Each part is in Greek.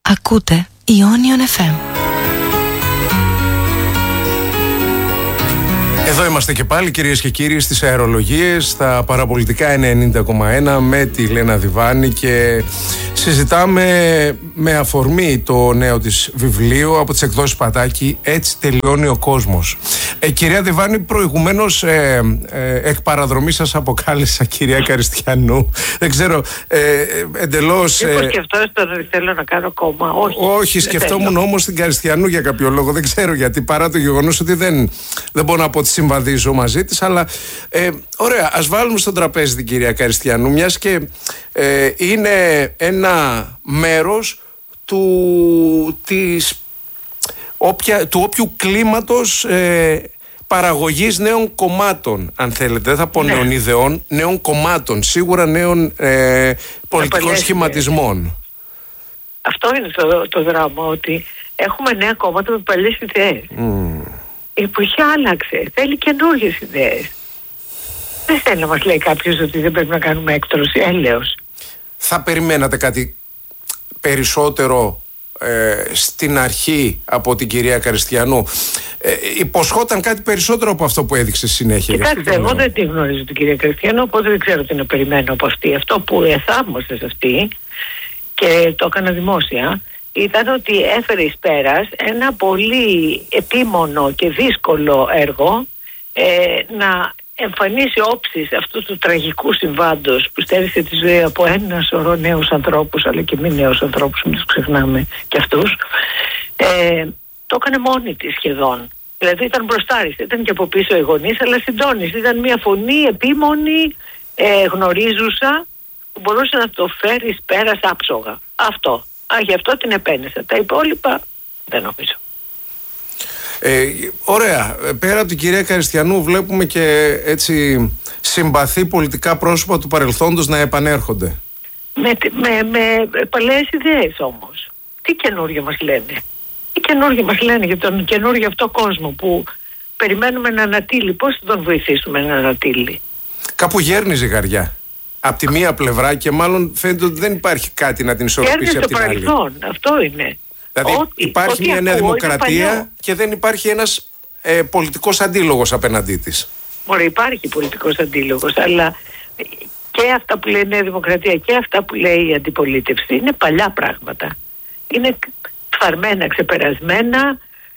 Ακούτε Ionion FM. Εδώ είμαστε και πάλι, κυρίες και κύριοι, στις αερολογίες, στα παραπολιτικά 90,1 με τη Λένα Διβάνη, και συζητάμε με αφορμή το νέο της βιβλίο από τις εκδόσεις Πατάκη, «Έτσι τελειώνει ο κόσμος». Κυρία Διβάνη, προηγουμένως εκ παραδρομή σας αποκάλεσα κυρία Καριστιανού. Δεν ξέρω, εντελώς... Μήπως σκεφτόσαστε ότι θέλω να κάνω κόμμα? Όχι, σκεφτόμουν όμως την Καριστιανού για κάποιο λόγο. Δεν ξέρω γιατί, παρά το γεγονός ότι δεν μπορώ να πω ότι συμβαδίζω μαζί της, αλλά ωραία, ας βάλουμε στον τραπέζι την κυρία Καριστιανού, μιας και είναι ένα μέρος του όποιου κλίματος παραγωγής νέων κομμάτων, αν θέλετε. Δεν θα πω νέων ιδεών, νέων κομμάτων, σίγουρα νέων πολιτικών σχηματισμών. Αυτό είναι το δράμα, ότι έχουμε νέα κόμματα με παλιές ιδέες. Η εποχή άλλαξε, θέλει καινούργιες ιδέες. Δεν θέλει να μας λέει κάποιος ότι δεν πρέπει να κάνουμε έκτρωση, έλεος. Θα περιμένατε κάτι περισσότερο στην αρχή από την κυρία Καριστιανού? Υποσχόταν κάτι περισσότερο από αυτό που έδειξε στη συνέχεια? Κοιτάξτε, εγώ δεν τη γνωρίζω την κυρία Καριστιανού, οπότε δεν ξέρω τι να περιμένω από αυτή. Αυτό που εθαύμασα σε αυτή, και το έκανα δημόσια, ήταν ότι έφερε εις πέρας ένα πολύ επίμονο και δύσκολο έργο, να εμφανίσει όψεις αυτού του τραγικού συμβάντος που στέρισε τη ζωή από ένα σωρό νέους ανθρώπους, αλλά και μη νέους ανθρώπους, μην τους ξεχνάμε και αυτούς. Το έκανε μόνη της σχεδόν. Δηλαδή ήταν μπροστάρης, ήταν και από πίσω οι γονείς, αλλά συντόνισε. Ήταν μια φωνή επίμονη, γνωρίζουσα, που μπορούσε να το φέρει εις πέρας άψογα. Αυτό. Γι' αυτό την επένεσα. Τα υπόλοιπα δεν νομίζω. Ωραία. Πέρα από την κυρία Καριστιανού βλέπουμε και έτσι συμπαθή πολιτικά πρόσωπα του παρελθόντος να επανέρχονται. Με παλαιές ιδέες όμως. Τι καινούργιο μας λένε? Τι καινούργιο μας λένε για τον καινούργιο αυτό κόσμο που περιμένουμε να ανατείλει? Πώς θα τον βοηθήσουμε να ανατείλει? Κάπου γέρνει ζυγαριά από τη μία πλευρά, και μάλλον φαίνεται ότι δεν υπάρχει κάτι να την ισορροπήσει από την άλλη. Παρελθόν. Αυτό είναι. Δηλαδή υπάρχει μια νέα δημοκρατία και δεν υπάρχει ένας πολιτικός αντίλογος απέναντί της. Ωραία, υπάρχει πολιτικός αντίλογος, αλλά και αυτά που λέει η Νέα Δημοκρατία και αυτά που λέει η αντιπολίτευση είναι παλιά πράγματα. Είναι φθαρμένα, ξεπερασμένα,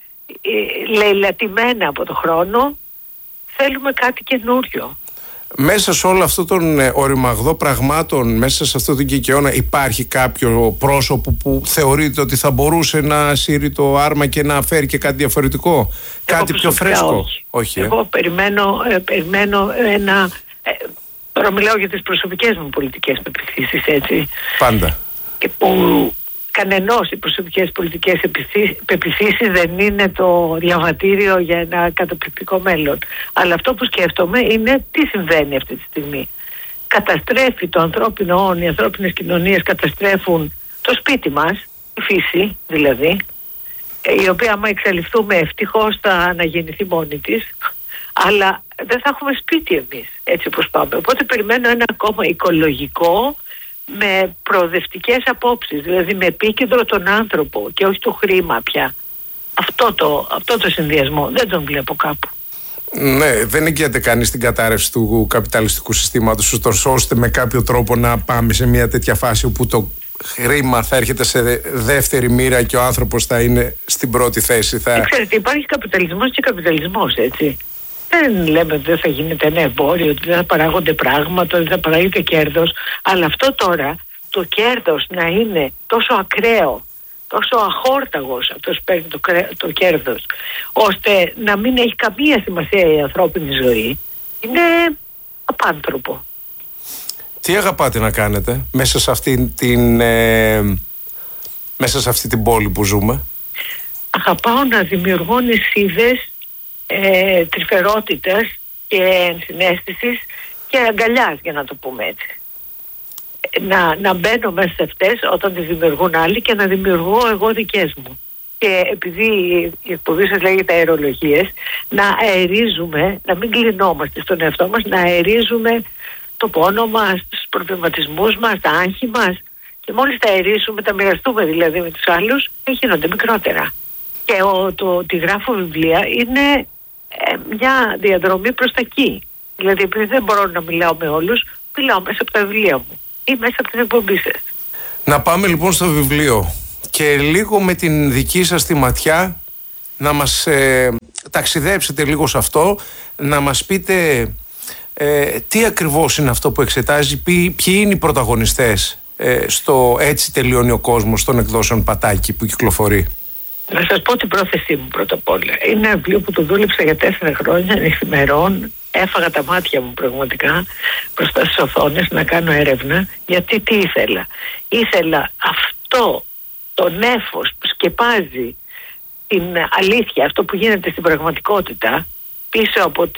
λαιλατημένα από το χρόνο. Θέλουμε κάτι καινούριο. Μέσα σε όλο αυτό τον οριμαγδό πραγμάτων, μέσα σε αυτό το κικαιώνα, υπάρχει κάποιο πρόσωπο που θεωρείτε ότι θα μπορούσε να σύρει το άρμα και να φέρει και κάτι διαφορετικό? Κάτι πιο φρέσκο? Όχι. Εγώ περιμένω ένα... Τώρα μιλάω για τις προσωπικές μου πολιτικές πεποιθήσεις, έτσι. Πάντα. Και που κανενός οι προσωπικές πολιτικές πεποιθήσεις δεν είναι το διαβατήριο για ένα καταπληκτικό μέλλον. Αλλά αυτό που σκέφτομαι είναι τι συμβαίνει αυτή τη στιγμή. Καταστρέφει το ανθρώπινο όν, οι ανθρώπινες κοινωνίες καταστρέφουν το σπίτι μας, η φύση δηλαδή, η οποία άμα εξαλειφθούμε ευτυχώς θα αναγεννηθεί μόνη της, αλλά δεν θα έχουμε σπίτι εμείς έτσι όπως πάμε. Οπότε περιμένω ένα κόμμα οικολογικό, με προοδευτικές απόψεις, δηλαδή με επίκεντρο τον άνθρωπο και όχι το χρήμα πια. Αυτό το συνδυασμό δεν τον βλέπω κάπου. Ναι, δεν εγγυάται κανείς την κατάρρευση του καπιταλιστικού συστήματος, ώστε με κάποιο τρόπο να πάμε σε μια τέτοια φάση όπου το χρήμα θα έρχεται σε δεύτερη μοίρα και ο άνθρωπος θα είναι στην πρώτη θέση. Ξέρετε, υπάρχει καπιταλισμός και καπιταλισμός, έτσι. Δεν λέμε ότι δεν θα γίνεται ένα εμπόριο, ότι δεν θα παράγονται πράγματα, ότι δεν θα παράγεται κέρδος. Αλλά αυτό τώρα, το κέρδος να είναι τόσο ακραίο, τόσο αχόρταγος αυτός που παίρνει το κέρδος, ώστε να μην έχει καμία σημασία η ανθρώπινη ζωή, είναι απάνθρωπο. Τι αγαπάτε να κάνετε μέσα σε αυτή την πόλη που ζούμε? Αγαπάω να δημιουργώ νησίδες τρυφερότητας και ενσυναίσθησης και αγκαλιάς, για να το πούμε έτσι. Να μπαίνω μέσα σε αυτές όταν τις δημιουργούν άλλοι και να δημιουργώ εγώ δικές μου. Και επειδή η εκπομπή σας λέγεται αερολογίες, να αερίζουμε, να μην κλεινόμαστε στον εαυτό μας, να αερίζουμε το πόνο μας, τους προβληματισμούς μας, τα άγχη μας, Και μόλις τα ερίσουμε, τα μοιραστούμε δηλαδή με τους άλλους, γίνονται μικρότερα. Και ότι γράφω βιβλία είναι μια διαδρομή προς τα εκεί. Δηλαδή, επειδή δεν μπορώ να μιλάω με όλους, μιλάω μέσα από τα βιβλία μου ή μέσα από την εκπομπή σας. Να πάμε λοιπόν στο βιβλίο και λίγο με την δική σας τη ματιά να μας ταξιδέψετε λίγο σε αυτό, να μας πείτε τι ακριβώς είναι αυτό που εξετάζει, ποιοι είναι οι πρωταγωνιστές στο «Έτσι τελειώνει ο κόσμος» των εκδόσεων Πατάκη που κυκλοφορεί. Να σας πω την πρόθεσή μου πρώτα απ' όλα. Είναι ένα βιβλίο που το δούλεψα για 4 χρόνια νυχθημερών. Έφαγα τα μάτια μου πραγματικά μπροστά στις οθόνες να κάνω έρευνα. Γιατί τι ήθελα. Ήθελα αυτό το νέφος που σκεπάζει την αλήθεια, αυτό που γίνεται στην πραγματικότητα, πίσω από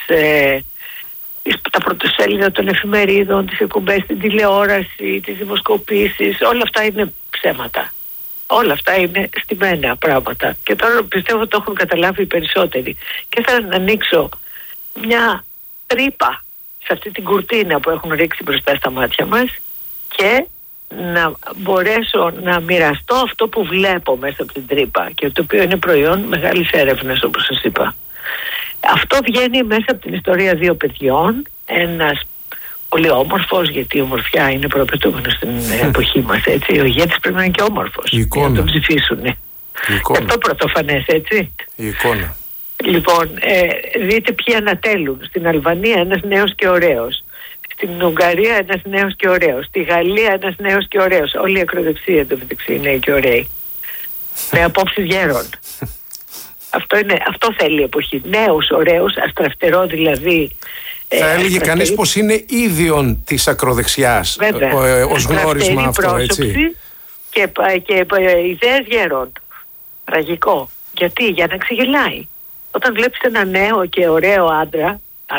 τα πρωτοσέλιδα των εφημερίδων, τις εκπομπές στην τηλεόραση, τις δημοσκοπήσεις, όλα αυτά είναι ψέματα. Όλα αυτά είναι στημένα πράγματα. Και τώρα πιστεύω το έχουν καταλάβει οι περισσότεροι. Και θέλω να ανοίξω μια τρύπα σε αυτή την κουρτίνα που έχουν ρίξει μπροστά στα μάτια μας και να μπορέσω να μοιραστώ αυτό που βλέπω μέσα από την τρύπα και το οποίο είναι προϊόν μεγάλης έρευνας, όπως σας είπα. Αυτό βγαίνει μέσα από την ιστορία 2 παιδιών. Ένας πολύ όμορφος, γιατί η ομορφιά είναι προαπαιτούμενο στην εποχή μας, έτσι. Ο ηγέτης πρέπει να είναι και όμορφος για να τον ψηφίσουν. Αυτό πρωτοφανές, έτσι. Η εικόνα. Λοιπόν, δείτε ποιοι ανατέλουν. Στην Αλβανία ένας νέος και ωραίος. Στην Ουγγαρία ένας νέος και ωραίος. Στη Γαλλία ένας νέος και ωραίος. Όλη η ακροδεξία εντωμεταξύ είναι νέοι και ωραίοι. Με απόψεις γέρων. Αυτό θέλει η εποχή. Νέους, ωραίους, αστραφτερό δηλαδή. Θα έλεγε κανείς πως είναι ίδιον της ακροδεξιάς ως γνώρισμα αυτό, έτσι. Και ιδέες γέρων. Τραγικό. Γιατί, για να ξεγελάει. Όταν βλέπεις ένα νέο και ωραίο άντρας,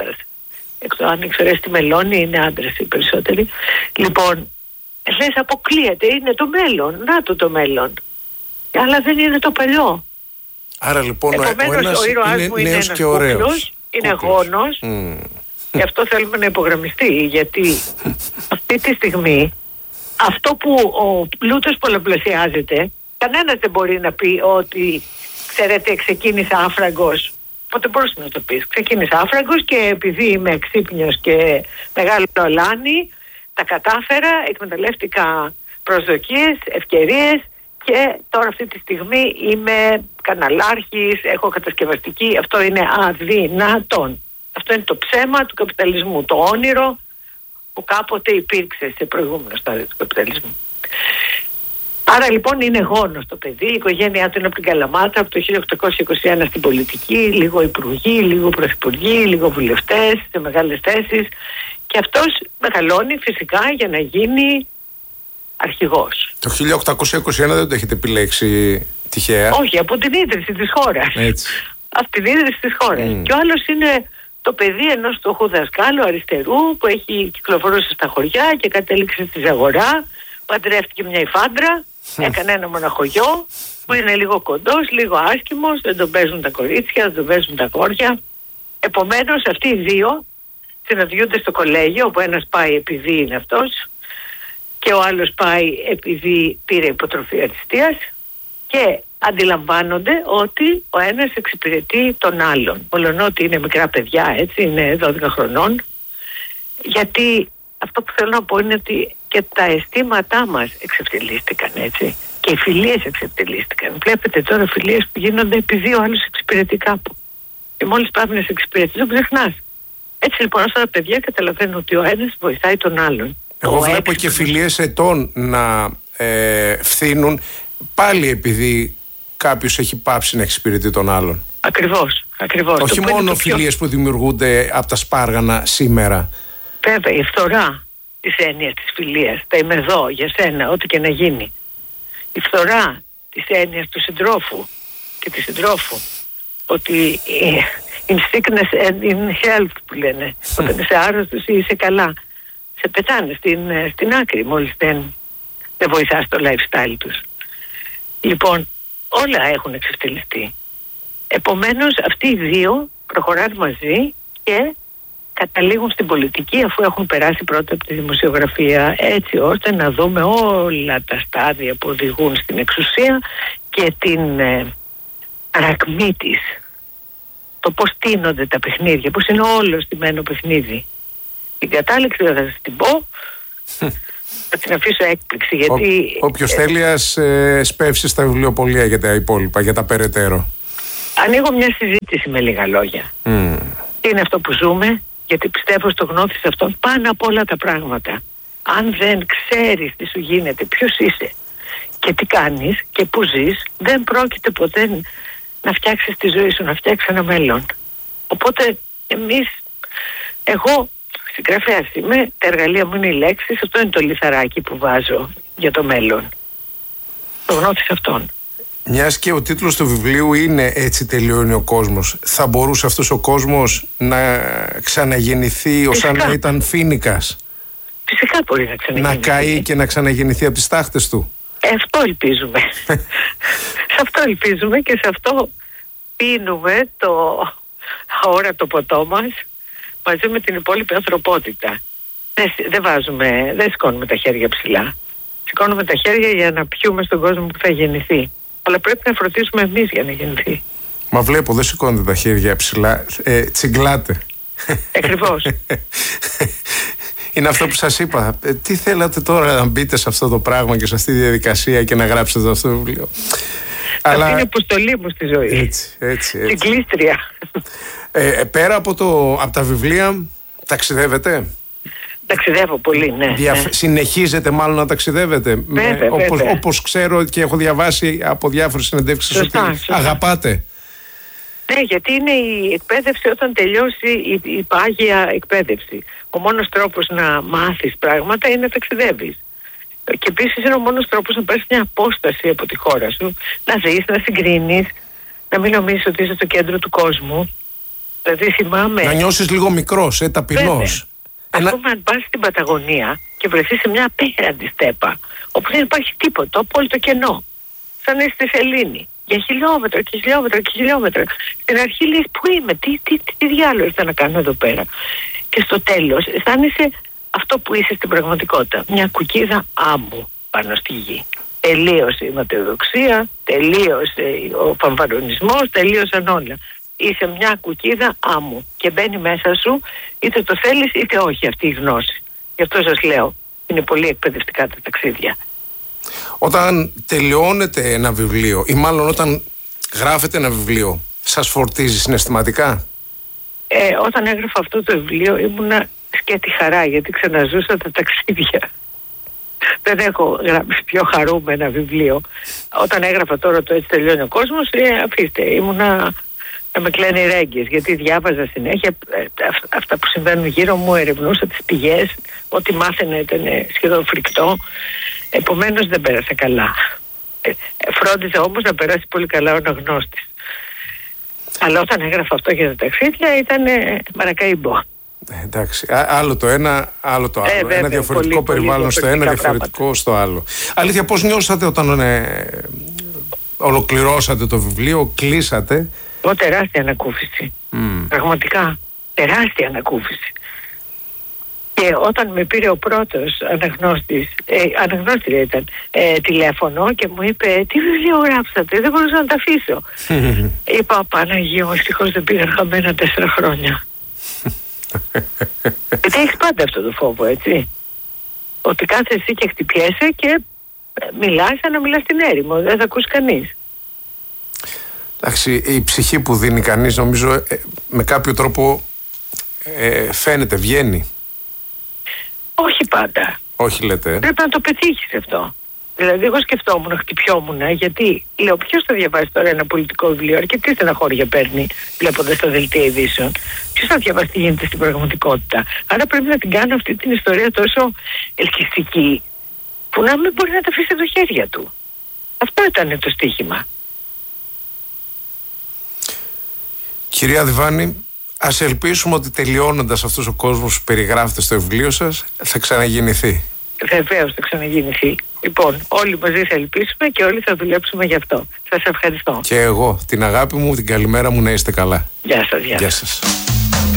αν εξαιρέσει τη Μελώνη, είναι άντρας οι περισσότεροι. Λοιπόν, λες αποκλείεται, είναι το μέλλον. Να το μέλλον. Αλλά δεν είναι το παλιό. Άρα λοιπόν επομένως, ο ήρωάς μου είναι ένας κούκλος, είναι γόνος. Γι' αυτό θέλουμε να υπογραμμιστεί, γιατί αυτή τη στιγμή αυτό που ο πλούτος πολλαπλασιάζεται, κανένας δεν μπορεί να πει ότι ξέρετε ξεκίνησα άφραγκος. Πότε μπορείς να το πεις. Ξεκίνησα άφραγκος και επειδή είμαι εξύπνιος και μεγάλο αλάνι, τα κατάφερα, εκμεταλλεύτηκα προσδοκίες, ευκαιρίες και τώρα αυτή τη στιγμή είμαι καναλάρχης, έχω κατασκευαστική. Αυτό είναι αδυνατόν. Αυτό είναι το ψέμα του καπιταλισμού, το όνειρο που κάποτε υπήρξε σε προηγούμενο στάδιο του καπιταλισμού. Άρα λοιπόν είναι γόνος το παιδί, η οικογένειά του είναι από την Καλαμάτα, από το 1821 στην πολιτική, λίγο υπουργοί, λίγο πρωθυπουργοί, λίγο βουλευτές σε μεγάλες θέσεις και αυτός μεγαλώνει φυσικά για να γίνει αρχηγός. Το 1821 δεν το έχετε επιλέξει τυχαία. Όχι, από την ίδρυση της χώρας. Έτσι. Από την ίδρυση της χώρας. Και ο άλλος είναι το παιδί ενός φτωχού δασκάλου αριστερού που έχει κυκλοφορήσει στα χωριά και κατέληξε στη Ζαγορά, παντρεύτηκε μια υφάντρα, έκανε ένα μοναχογιό που είναι λίγο κοντός, λίγο άσκημος, δεν τον παίζουν τα κορίτσια, δεν τον παίζουν τα κόρια. Επομένως αυτοί οι δύο συναντιούνται στο κολέγιο, όπου ένας πάει επειδή είναι αυτός και ο άλλος πάει επειδή πήρε υποτροφία αριστείας και αντιλαμβάνονται ότι ο ένας εξυπηρετεί τον άλλον. Μολονότι είναι μικρά παιδιά, έτσι, είναι 12 χρονών. Γιατί αυτό που θέλω να πω είναι ότι και τα αισθήματά μας εξευτελίστηκαν, έτσι. Και οι φιλίες εξευτελίστηκαν. Βλέπετε τώρα φιλίες που γίνονται επειδή ο άλλος εξυπηρετεί κάπου. Και μόλις πάμε να σε εξυπηρετήσει, το ξεχνάς. Έτσι λοιπόν, όσο τα παιδιά καταλαβαίνουν ότι ο ένας βοηθάει τον άλλον. Εγώ βλέπω και φιλίες ετών να φθήνουν πάλι επειδή κάποιος έχει πάψει να εξυπηρετεί τον άλλον. Ακριβώς. Όχι μόνο φιλίες που δημιουργούνται από τα σπάργανα σήμερα. Βέβαια, η φθορά της έννοιας της φιλίας. Θα είμαι εδώ για σένα, ό,τι και να γίνει. Η φθορά της έννοιας του συντρόφου και της συντρόφου. Ότι in sickness and in health που λένε. Όταν είσαι άρρωστος ή είσαι καλά. Σε πετάνε στην άκρη μόλις δεν βοηθάς το lifestyle τους. Λοιπόν, όλα έχουν εξευτελιστεί. Επομένως αυτοί οι δύο προχωράνε μαζί και καταλήγουν στην πολιτική αφού έχουν περάσει πρώτα από τη δημοσιογραφία, έτσι ώστε να δούμε όλα τα στάδια που οδηγούν στην εξουσία και την ρακμή της. Το πώς τίνονται τα παιχνίδια, πώς είναι όλο στημένο παιχνίδι. Την κατάληξη δεν θα σας την πω, θα την αφήσω έκπληξη, γιατί... Όποιος θέλει ας σπεύσει στα βιβλιοπωλεία για τα υπόλοιπα, για τα περαιτέρω. Ανοίγω μια συζήτηση με λίγα λόγια. Τι είναι αυτό που ζούμε, γιατί πιστεύω στο γνώθις αυτόν πάνω από όλα τα πράγματα. Αν δεν ξέρεις τι σου γίνεται, ποιος είσαι και τι κάνεις και πού ζεις, δεν πρόκειται ποτέ να φτιάξεις τη ζωή σου, να φτιάξεις ένα μέλλον. Οπότε εγώ συγγραφέας είμαι, τα εργαλεία μου είναι οι λέξεις, αυτό είναι το λιθαράκι που βάζω για το μέλλον. Το γνώθις αυτόν. Μιας και ο τίτλος του βιβλίου είναι «Έτσι τελειώνει ο κόσμος», θα μπορούσε αυτός ο κόσμος να ξαναγεννηθεί ως να ήταν φοίνικας? Φυσικά μπορεί να ξαναγεννηθεί. Να καεί και να ξαναγεννηθεί από τις τάχτες του. Αυτό ελπίζουμε. Σε αυτό ελπίζουμε και σε αυτό πίνουμε το αόρατο ποτό μας μαζί με την υπόλοιπη ανθρωπότητα. Δεν σηκώνουμε τα χέρια ψηλά. Σηκώνουμε τα χέρια για να πιούμε στον κόσμο που θα γεννηθεί. Αλλά πρέπει να φροντίσουμε εμείς για να γεννηθεί. Μα βλέπω, δεν σηκώνετε τα χέρια ψηλά, τσιγκλάτε. Ακριβώς. Είναι αυτό που σας είπα. Τι θέλατε τώρα να μπείτε σε αυτό το πράγμα και σε αυτή τη διαδικασία και να γράψετε αυτό το βιβλίο? Αυτή είναι η αποστολή μου στη ζωή. Έτσι. Κυκλίστρια. Πέρα από τα βιβλία, ταξιδεύετε? Ταξιδεύω πολύ, ναι. Συνεχίζετε μάλλον να ταξιδεύετε? Βέβαια. Όπως ξέρω και έχω διαβάσει από διάφορες συνεντεύξεις ότι αγαπάτε. Ναι, γιατί είναι η εκπαίδευση όταν τελειώσει η πάγια εκπαίδευση. Ο μόνος τρόπος να μάθεις πράγματα είναι να ταξιδεύεις. Και επίσης είναι ο μόνος τρόπος να πάρεις μια απόσταση από τη χώρα σου, να δεις, να συγκρίνεις, να μην νομίζεις ότι είσαι στο κέντρο του κόσμου. Δηλαδή θυμάμαι... Να νιώσεις λίγο μικρός, ταπεινός. Ας πούμε, αν πας στην Παταγωνία και βρεθείς σε μια απέραντη στέπα, όπου δεν υπάρχει τίποτα, απόλυτο κενό, σαν να είσαι στη σελήνη, για χιλιόμετρα και χιλιόμετρα και χιλιόμετρα. Στην αρχή λες, πού είμαι, τι διάλογο ήρθα να κάνω εδώ πέρα. Και στο τέλος αισθάνεσαι αυτό που είσαι στην πραγματικότητα. Μια κουκίδα άμμου πάνω στη γη. Τελείωσε η ματαιοδοξία, τελείωσε ο φαμβαρονισμός, τελείωσαν όλα. Είσαι μια κουκίδα άμμου και μπαίνει μέσα σου, είτε το θέλεις είτε όχι, αυτή η γνώση. Γι' αυτό σας λέω, είναι πολύ εκπαιδευτικά τα ταξίδια. Όταν τελειώνετε ένα βιβλίο ή μάλλον όταν γράφετε ένα βιβλίο, σας φορτίζει συναισθηματικά? Όταν έγραφα αυτό το βιβλίο ήμουνα σκέτη χαρά, γιατί ξαναζούσα τα ταξίδια. Δεν έχω γράψει πιο χαρούμενα βιβλίο. Όταν έγραφα τώρα το «Έτσι τελειώνει ο κόσμος», αφήστε, ήμουνα να με κλαίνε οι ρέγγες, γιατί διάβαζα συνέχεια αυτά που συμβαίνουν γύρω μου, ερευνούσα τις πηγές, ό,τι μάθαινα ήταν σχεδόν φρικτό. Επομένως δεν πέρασα καλά. Φρόντιζα όμως να περάσει πολύ καλά ο αναγνώστης. Αλλά όταν έγραφα αυτό για τα ταξίδια ήταν μαρακαΐμπο. Εντάξει, άλλο το ένα, άλλο το άλλο. Ένα διαφορετικό περιβάλλον στο ένα, διαφορετικό στο άλλο. Αλήθεια, πώς νιώσατε όταν ολοκληρώσατε το βιβλίο, κλείσατε? Τεράστια ανακούφιση. Πραγματικά, τεράστια ανακούφιση. Και όταν με πήρε ο πρώτος αναγνώστρια ήταν, τηλέφωνο και μου είπε, τι βιβλίο γράψατε, δεν μπορούσα να τα αφήσω. Είπα, Παναγία, ευτυχώς δεν πήγαν χαμένα 4 χρόνια. Γιατί έχεις πάντα αυτό το φόβο, έτσι. Ότι κάθεσαι εσύ και χτυπιέσαι και μιλάς σαν να μιλάς στην έρημο, δεν θα ακούσει κανείς. Εντάξει, η ψυχή που δίνει κανείς νομίζω με κάποιο τρόπο φαίνεται, βγαίνει. Όχι πάντα. Όχι λέτε. Πρέπει να το πετύχεις αυτό. Δηλαδή εγώ σκεφτόμουν, χτυπιόμουν, γιατί λέω ποιος θα διαβάσει τώρα ένα πολιτικό βιβλίο, αρκετή στεναχώρια παίρνει βλέποντας τα δελτία ειδήσεων. Ποιος θα διαβάσει τι γίνεται στην πραγματικότητα. Άρα πρέπει να την κάνω αυτή την ιστορία τόσο ελκυστική, που να μην μπορεί να τα αφήσει από τα χέρια του. Αυτό ήταν το στοίχημα. Κυρία Διβάνη, ας ελπίσουμε ότι τελειώνοντας αυτός ο κόσμος που περιγράφεται στο βιβλίο σας θα ξαναγεννηθεί. Βεβαίως θα ξαναγεννηθεί. Λοιπόν, όλοι μαζί θα ελπίσουμε και όλοι θα δουλέψουμε γι' αυτό. Σας ευχαριστώ. Και εγώ, την αγάπη μου, την καλημέρα μου, να είστε καλά. Γεια σας. Γεια σας.